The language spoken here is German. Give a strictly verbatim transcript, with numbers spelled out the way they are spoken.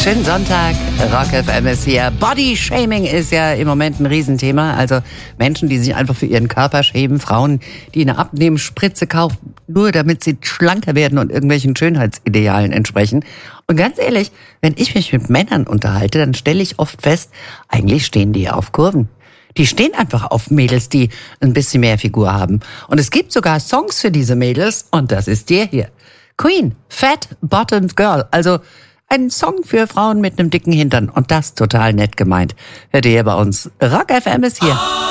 Schönen Sonntag, Rock F M ist hier. Body-Shaming ist ja im Moment ein Riesenthema. Also Menschen, die sich einfach für ihren Körper schämen, Frauen, die eine Abnehmspritze kaufen, nur damit sie schlanker werden und irgendwelchen Schönheitsidealen entsprechen. Und ganz ehrlich, wenn ich mich mit Männern unterhalte, dann stelle ich oft fest, eigentlich stehen die auf Kurven. Die stehen einfach auf Mädels, die ein bisschen mehr Figur haben. Und es gibt sogar Songs für diese Mädels und das ist der hier. Queen, Fat Bottomed Girl, also ein Song für Frauen mit einem dicken Hintern und das total nett gemeint. Hört ihr hier bei uns. Rock F M ist hier.